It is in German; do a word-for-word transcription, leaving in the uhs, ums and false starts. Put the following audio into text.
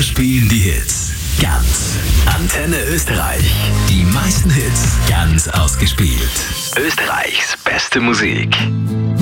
spielen die Hits. Ganz. Antenne Österreich. Die meisten Hits ganz ausgespielt. Österreichs beste Musik.